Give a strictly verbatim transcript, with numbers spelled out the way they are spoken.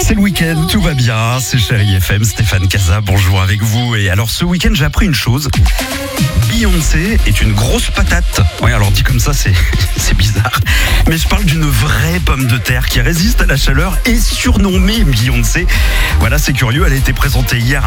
C'est le week-end, tout va bien, c'est Chérie F M, Stéphane Casa, bonjour avec vous. Et alors ce week-end j'ai appris une chose, Beyoncé est une grosse patate. Oui, alors dit comme ça c'est, c'est bizarre, mais je parle d'une vraie pomme de terre qui résiste à la chaleur et surnommée Beyoncé. Voilà, c'est curieux, elle a été présentée hier